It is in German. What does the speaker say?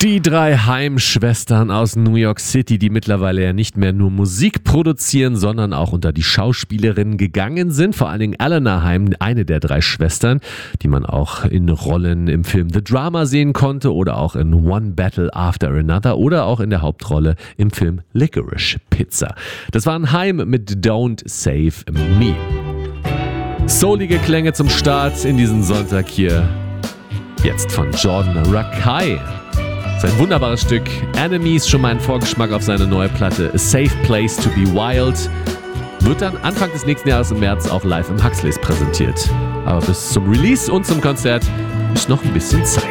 Die drei Haim-Schwestern aus New York City, die mittlerweile ja nicht mehr nur Musik produzieren, sondern auch unter die Schauspielerinnen gegangen sind. Vor allen Dingen Eleanor Haim, eine der drei Schwestern, die man auch in Rollen im Film The Drama sehen konnte oder auch in One Battle After Another oder auch in der Hauptrolle im Film Licorice Pizza. Das waren Haim mit Don't Save Me. Soulige Klänge zum Start in diesen Sonntag hier. Jetzt von Jordan Rakei. Sein wunderbares Stück Enemies, schon mal ein Vorgeschmack auf seine neue Platte A Safe Place to Be Wild, wird dann Anfang des nächsten Jahres im März auch live im Huxleys präsentiert. Aber bis zum Release und zum Konzert ist noch ein bisschen Zeit.